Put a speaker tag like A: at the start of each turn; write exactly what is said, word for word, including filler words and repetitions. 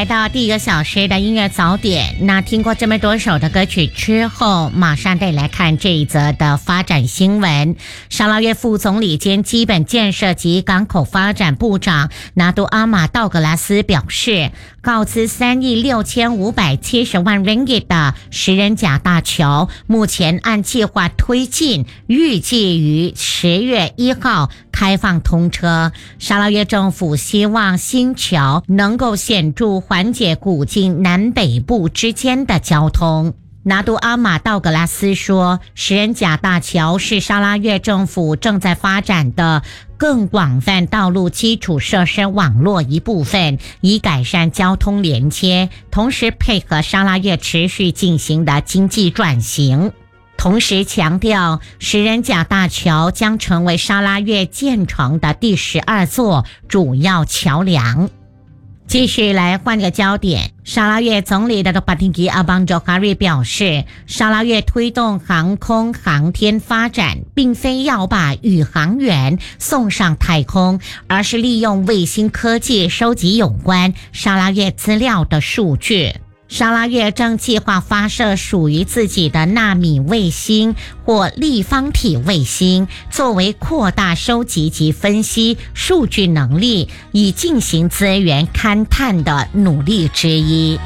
A: 来到第一个小时的音乐早点。那听过这么多首的歌曲之后，马上带来看这一则的发展新闻。沙拉越副总理兼基本建设及港口发展部长拿督阿马道格拉斯表示，告资三亿六千五百七十万 ringgit 的食人甲大桥，目前按计划推进，预计于十月一号开放通车。沙拉越政府希望新桥能够显著缓解古晋南北部之间的交通。拿督阿马道格拉斯说，食人甲大桥是沙拉越政府正在发展的更广泛道路基础设施网络一部分，以改善交通连接，同时配合沙拉越持续进行的经济转型。同时强调，食人甲大桥将成为沙拉越建成的第十二座主要桥梁。继续来换个焦点，沙拉越总理的巴丁吉阿邦佐哈瑞表示，沙拉越推动航空航天发展，并非要把宇航员送上太空，而是利用卫星科技收集有关沙拉越资料的数据。沙拉越正计划发射属于自己的纳米卫星或立方体卫星，作为扩大收集及分析数据能力，以进行资源勘探的努力之一。